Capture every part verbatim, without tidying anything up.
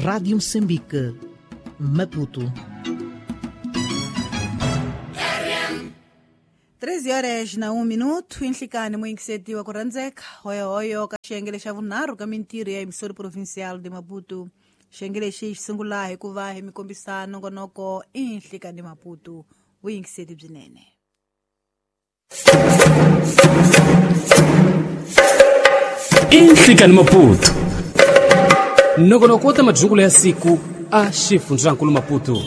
Rádio Moçambique, Maputo. treze horas na um minuto, inhlikani muingiseti wa kuranzeka, hoyo hoyo ka xiyengele xa vunharhu ka mintirho ya emissora provincial de Maputo. Xiyengele xi sungula hi ku va hi mikombisa nongonoko inhlikani Maputo, vuyingiseti byinene. Inhlikani Maputo, nongonoko ta majungulo ya siku a xifundzankulu Maputo.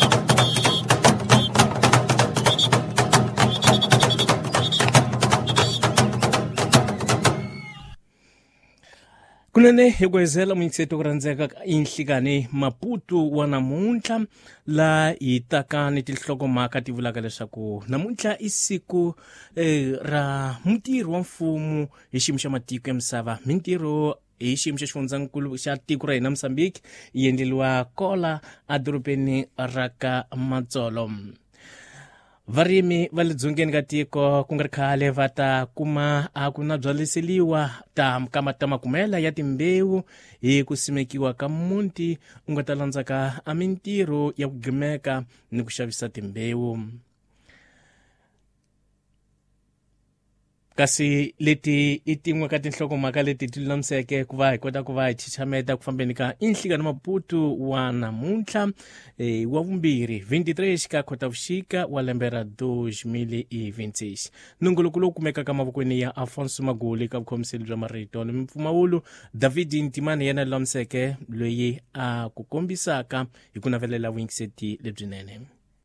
Kunene hikwezela muingiseti kurandzeka inhlikani Maputo wa namuntlha la hitakani tinhlokomhaka ti vulaka leswaku namuntlha i siku eh, ra mutirhi wa mfumo hi xiyimo xa matiko ya misava. Mintirho hi xiyimo xa xifundzankulu xa tiko ra hina Mozambique yi endleliwa kola adorobeni ra ka Matsolo. Varimi va le dzongeni ka tiko ku nga ri khale va ta kuma a ku na byaliseliwa ta kamata makumela ya timbewu hi ku simekiwa ka muti u nga ta landzaka a mintirho ya ku gimeka ni ku xavisa timbewu. Kasi leti i tin'we ka tinhlokomhaka leti ti lulamiseke ku va hi kota ku va hi chichameta ku fambeni ka inhlikani Maputo wa namuntlha e, wa vumbirhi twenty-three ka Khotavuxika wa lembe ra dois mil e vinte-seis. Nongoloko lowu kumekaka mavokweni ya Afonso Magoli ka vukhomiseli bya marito ni mpfumawulo David Ntimane yena lulamiseke loyi a ku kombisaka hi ku navelela vuyingiseti lebyinene.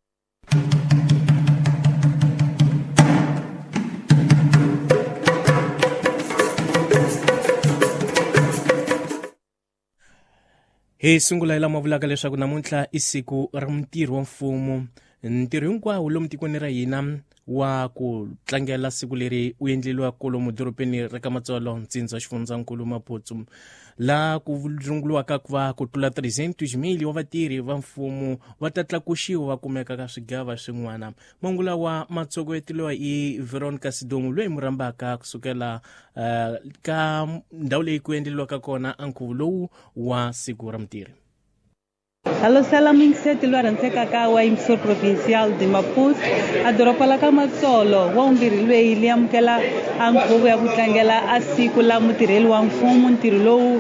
Hi sungula hi lama vulaka leswaku namuntlha i siku ra mutirhi wa mfumo. Ntirho hinkwawo lomu tikweni ra hina wa ku tlangela siku leri u endleliwa kolomu dorobeni ra ka Matsolo ntsindza xifundzankulu Maputo la ku runguluwaka ku va ku tlula three hundred mil wa vatirhi va mfumo va ta tlakuxiwa va kumeka ka swigava swin'wana. Mangula wa matsokoeteliwa i Veronica Sidomu loyi murambaka kusukela uh, ka ndhawu leyi ku endleliwaka kona ankhuvu lowu wa siku ra mutirhi. Hallo salam ingiseti lwa rantseka ka wa emissora provincial de Maputo a doropa la ka Matsolo wa umbirhi lweyi li amukela a nkhuvo ya ku tlangela a siku la mutirheli wa mfumo. Ntirho lowu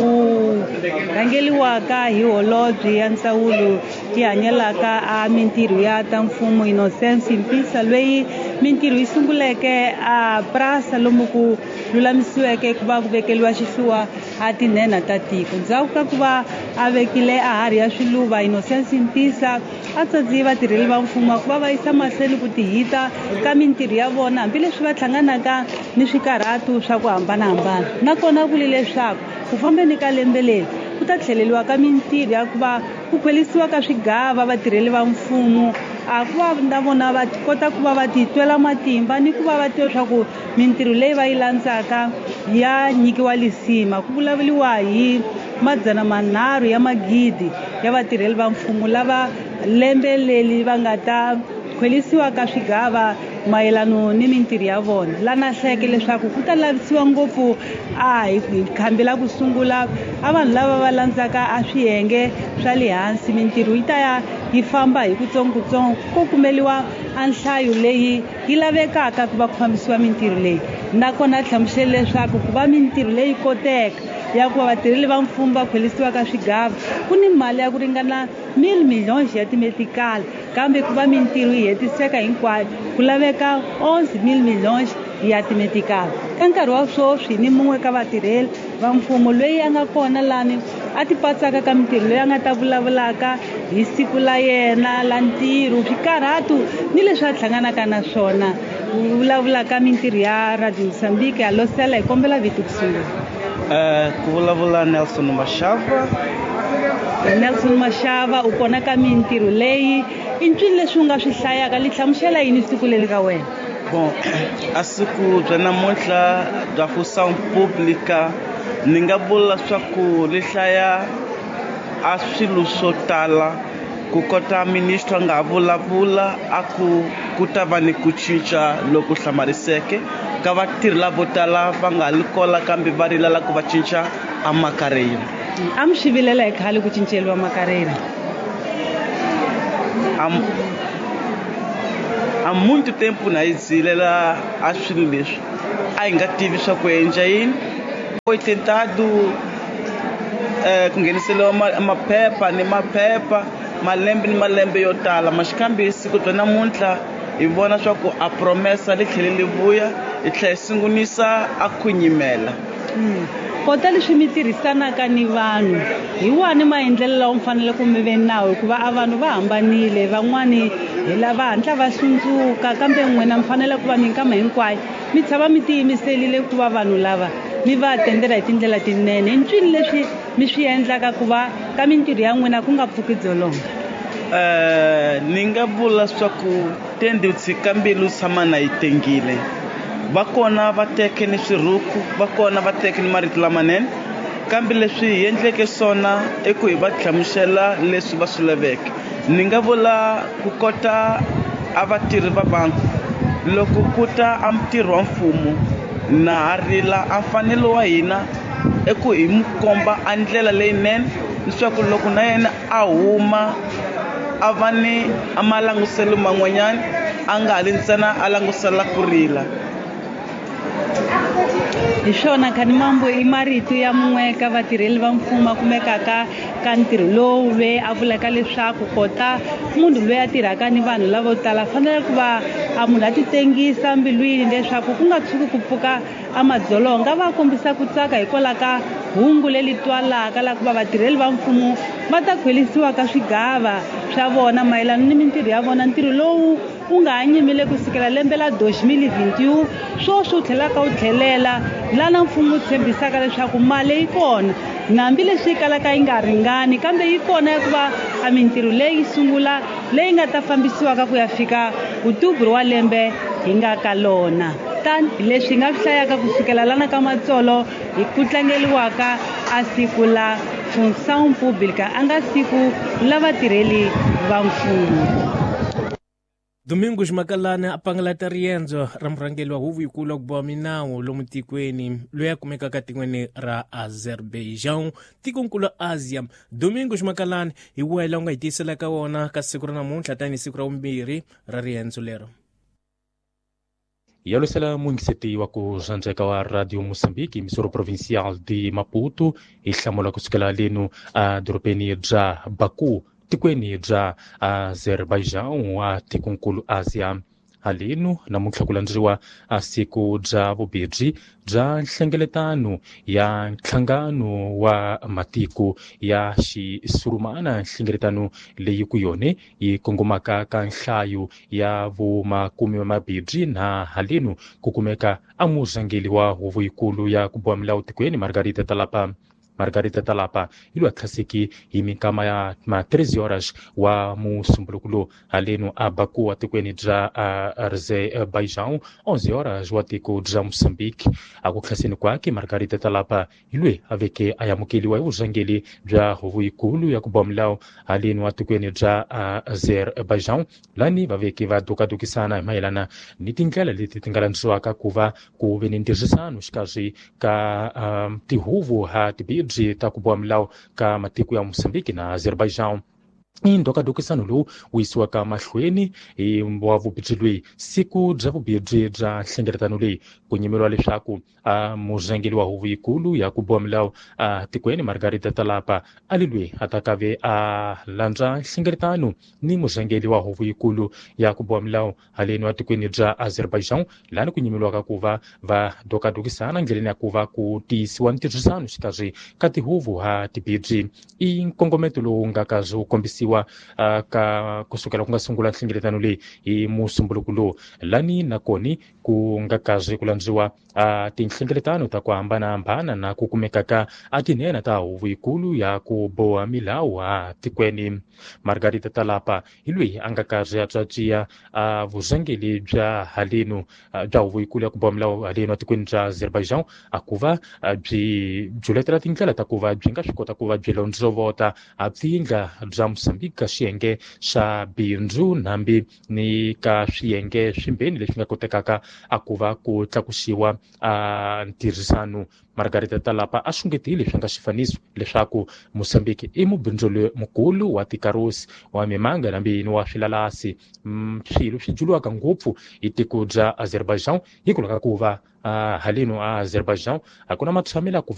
u rhangeliwaka hi holobye ya ndzawulo yi hanyelaka a mintirho ya ta mfumo Innocence Mpisa lweyi mintirho yi sunguleke a prasa lomu ku lulamisiweke ku va ku vekeliwa xihluwa a tinhenha ta tiko. Ndzhaku ka ku va a vekile a hari ya swiluva Innocence Mpisa a tsandzi vatirheli va mfumo ku va va yisa mahlweni ku tihita ka mintirho ya vona hambileswi va hlanganaka ni swikarhatu swa ku hambanahambana. Nakona vuli leswaku ku fambeni ka lembe leri ku ta tlheleliwa ka mintirho ya ku va ku khwelisiwa ka swigava vatirheli va mfumo a ku va na vona va kota ku va va titwela matimba ni ku va va tiva swa ku mintirho leyi va yi landzaka ya nyikiwa lisima. Ku vulavuliwa hi madzana manharhu ya magidi ya vatirheli va mfumo lava lembe leli va nga ta khwelisiwa ka swigava mayelano ni mintirho ya vona. Lana hleke leswaku ku ta lavisiwa ngopfu a hi khambi la ku sungula a vanhu lava va landzaka a swiyenge swa le hansi. Mintirho yi ta ya yi famba hi kutsongokutsongo ko kumeliwa a nhlayo leyi yi lavekaka ku va ku fambisiwa mintirho leyi. Nakona hlamusele leswaku ku va mintirho leyi koteka ya ku va vatirheli va mfumo va khwelisiwa ka swigava ku ni mali ya ku ringana mil milhões ya timetikali, kambe ku va mintirho yi hetiseka hinkwayo ku laveka onze mil milhões ya timetikali. Ka nkarhi wa swoswi ni mun'we ka vatirheli va mfumo loyi a nga kona lani a tipatsaka ka mintirho leyi a nga ta vulavulaka hi siku la yena la ntirho swikarhatu ni leswi a hlanganaka na swona. Vulavulaka mintirho ya Radio Moçambique a losela hi kombela vito kusungula. Uh, ku vulavula Nelson Mashava. Nelson Mashava u kona ka mintirho leyi i ncwini leswi u nga swi hlayaka li hlamusela yini siku leri ka wena? Bon, a siku bya namuntlha bya função pública ni nga vula swa ku li hlaya a swilo swo tala ku kota ministro a nga vulavula a ku ku ta va ni ku cinca loku hlamariseke ka vatirhi lavo tala va nga li kola kambe va rilala ku va cinca a makareyi. lexi a mi swi vilela hi khale ku cinceliwa makareni? Há, há muito tempo na Isilela a swilo leswi a hi nga tivi swa ku endla yini. Foi tentado eh, ku ngheniseliwa maphepha ni maphepha malembe ni malembe yo tala, mas kambe siku bya namuntlha hi vona swa ku a promesa li tlhele li vuya hi tlhela hi sungunisa a ku nyimela. Kota leswi mi tirhisanaka ni vanhu hi wani maendlelo lawa mi fanele ku mi ve nawu hikuva a vanhu va hambanile, van'wani hi lava hatla va hlundzuka kambe n'wina mi fanele ku va minkama hinkwayo mi tshama mi tiyimiserile ku va vanhu lava mi va atendela hi tindlela tinene. Hi ncini leswi mi swi endlaka ku va ka mintirho ya n'wina ku nga pfuki dzolonga? Eh, ni nga vula swa ku tendi u tshika mbilu tshama na yi tengile. Va kona va teke ni swiruku, va kona va teke ni marito lamanene, kambe leswi hi endleke swona i ku hi va hlamusela leswi va swi laveke. Ni nga vula ku kota a vatirhi va banku loko ku ta a mutirhi wa mfumo na ha rila a mfanelo wa hina i ku hi mu komba a ndlela leyinene leswaku loko na yena a huma a va ni a malanguselo man'wanyana a nga hali ntsena a langusela ku rila. Hi swona khani mambo i marito ya mun'we ka vatirheli va mfumo kumekaka ka ntirho lowu ve a vulaka leswaku kota munhu loyi a tirhaka ni vanhu lavo tala fanele ku va a munhu a titengisa mbilwini leswaku ku nga tshuki ku pfuka a madzolonga. Va kombisa ku tsaka hikwalaho ka hungu leri twalaka la ku va vatirheli va mfumo va ta khwelisiwa ka swigava swa vona mayelana ni mintirho ya vona, ntirho lowu u nga ha nyimile ku sukela lembe la two thousand twenty swoswi u tlhelaka u tlhelela lana mfumo wu tshembisaka leswaku mali yi kona hambileswi yi kalaka yi nga ringani kambe yi kona ya ku va a mintirho leyi sungula leyi nga ta fambisiwaka ku ya fika Okutubro wa lembe hi nga ka lona. Tani leswi nga hlayaka ku sukela lana ka matsolo hi ku tlangeliwaka a siku la função pública a nga siku la vatirheli va mfumo. Domingos Makalane a pangalata riendzo ra murhangeli wa huvo yikulu wa ku boha minawu lomu tikweni loyi a kumekaka tikweni ra Azerbaijan tikonkulu Asia. Domingos Makalane hi wela u nga hi tiyiselaka wona ka siku ra namuntlha tani siku ra vumbirhi ra riendzo lero. Yalusela muingiseti wa ku zandzeka wa Radio Moçambique emisora provincial de Maputo hi hlamula kusukela lenu a doropeni bya Baku tikweni bya Azerbaijan wa tikonkulu Asia. Halinu namuntlha ku landzeriwa a siku bya vubirhi bya nhlengeletano ya nhlangano wa matiko ya xisurumana, nhlengeletano leyi ku yone yi kongomaka ka nhlayo ya vumakumi mabirhi na halinu ku kumeka a murhangeli wa huvo yikulu ya ku boha milawu tikweni Margarita Talapa. Margarita Talapa ilo athlasiki hi minkama ya ma thirteen horas wa musumbulukulo halenu a Baku wa tikweni bya Azerbaijan eleven horas wa tiko bya Moçambique. Aku thlaseni kwake Margarita Talapa ilwe aveke ayamukeliwa hi vurhangeli bya huvo yikulu ya ku boha milawu halenu wa tikweni bya Azerbaijan lani vaveke va dukadukisana hi mayelana ni tindlela leti ti nga landzisiwaka ku va ku ve ni ntirhisano xikarhi ka um, tihuvo ha tibirhi ta ku boha milawu ka matiko ya Moçambique na Azerbaijan. I ndokadokisano lowu wu yisiwaka mahlweni hi wa vubirhi lweyi siku bya vubirhi bya nhlengeletano leyi ku nyimeriwa leswaku a murhangeli wa huvo yikulu ya ku boha milawu a tikweni Margarita Talapa ali lweyi a ta kave a landza nhlengeletano ni murhangeli wa huvo yikulu ya ku boha milawu haleni wa tikweni bya Azerbaijan lani ku nyimeriwaka ku va va dokadokisana ndleleni ya ku va ku tiyisiwa ntirhisano xikarhi ka tihuvo ha tibirhi. I nkongometo lowu nga kazi wu kombisiwa Uh, ka kusukela ku nga sungula nhlengeletano leyi hi musumbulukulo lani nakoni ku nga kazi ku landziwa uh, tinhlengeletano ta ku hambanahambana na ku kumekaka a tinhena ta huvo yikulu ya ku boha milawu ha tikweni. Margarita Talapa hi lweyi a nga kazi a tswatswiya uh, vurhangeli bya halenu uh, bya huvo yikulu ya ku boha milawu halenu a tikweni bya Azerbaijan a ku va uh, byi byi letela tindlela ta ku va byi nga swi kota ku va byi londzovota a pfindla bya Moçambique ka xiyenge xa bindzu nambi ni ka swiyenge swimbeni leswi nga kotekaka a ku va ku tlakusiwa a ntirhisano. Margarita Talapa a xungetile swi nga xifaniso leswaku Moçambique i mubindzuli mukulu wa tikarosi wa mimanga nambi ni wa swilalasi. Swilo swi juliwaka ngopfu hi tiko bya Azerbaijan hikwalaho ka ku va haleno a Azerbaijan a ku na matshamelo ya ku